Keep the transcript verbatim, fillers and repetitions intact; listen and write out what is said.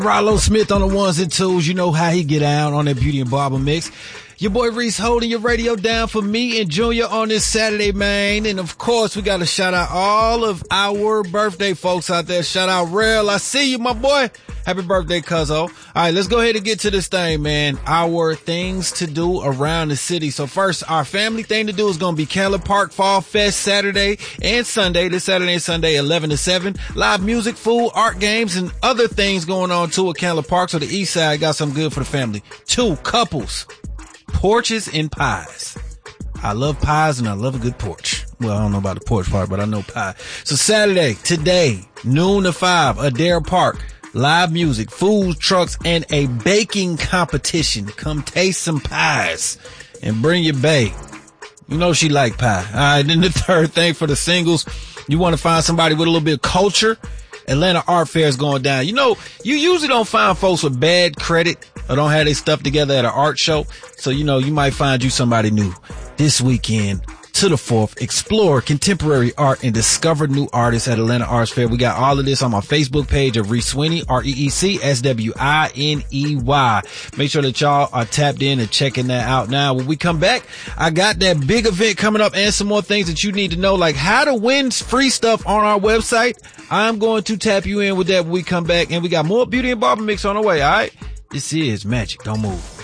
Rollo Smith on the ones and twos. You know how he get out on that Beauty and Barber mix. Your boy Reese holding your radio down for me and Junior on this Saturday, man. And of course, we got to shout out all of our birthday folks out there. Shout out Rel. I see you, my boy. Happy birthday, cuzzo. All right, let's go ahead and get to this thing, man. Our things to do around the city. So first, our family thing to do is going to be Candler Park Fall Fest Saturday and Sunday. This Saturday and Sunday, eleven to seven. Live music, food, art games, and other things going on too at Candler Park. So the east side got something good for the family. Two, couples. Porches and pies. I love pies and I love a good porch. Well, I don't know about the porch part, but I know pie. So Saturday, today, noon to five, Adair Park, live music, food trucks, and a baking competition. Come taste some pies and bring your bae. You know she like pie. All right, then the third thing for the singles, you want to find somebody with a little bit of culture. Atlanta Art Fair is going down. You know, you usually don't find folks with bad credit or don't have their stuff together at an art show. So, you know, you might find you somebody new this weekend to the fourth. Explore contemporary art and discover new artists at Atlanta Arts Fair. We got all of this on my Facebook page of Reese Sweeney, R E E C S W I N E Y. Make sure that y'all are tapped in and checking that out. Now, when we come back, I got that big event coming up and some more things that you need to know, like how to win free stuff on our website. I'm going to tap you in with that when we come back, and we got more Beauty and Barber Mix on the way. All right. This is Magic. Don't move.